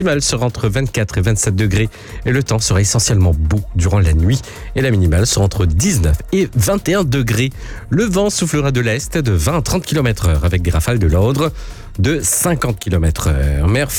maximale sera entre 24 et 27 degrés et le temps sera essentiellement beau durant la nuit et la minimale sera entre 19 et 21 degrés. Le vent soufflera de l'est de 20 à 30 km/h avec des rafales de l'ordre de 50 km/h.